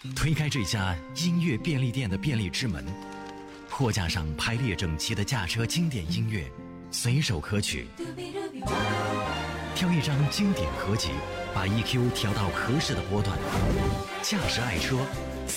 推开这家音乐便利店的便利之门，货架上排列整齐的驾车经典音乐，随手可取。挑一张经典合集，把 EQ 调到合适的波段。驾驶爱车。